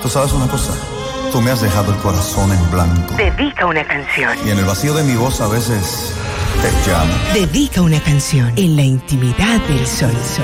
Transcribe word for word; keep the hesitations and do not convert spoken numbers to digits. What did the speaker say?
Tú sabes una cosa, tú me has dejado el corazón en blanco. Dedica una canción. Y en el vacío de mi voz a veces te llamo. Dedica una canción en la intimidad del sol.